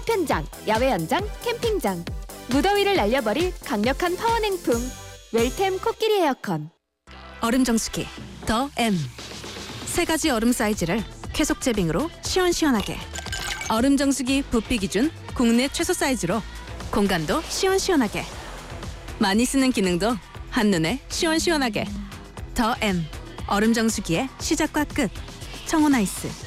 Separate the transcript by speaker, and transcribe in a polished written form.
Speaker 1: 보편장, 야외 연장, 캠핑장. 무더위를 날려버릴 강력한 파워 냉풍. 웰템 코끼리 에어컨.
Speaker 2: 얼음 정수기 더 M. 세 가지 얼음 사이즈를 쾌속 제빙으로 시원시원하게. 얼음 정수기 부피 기준 국내 최소 사이즈로 공간도 시원시원하게. 많이 쓰는 기능도 한눈에 시원시원하게. 더 M. 얼음 정수기의 시작과 끝. 청혼아이스.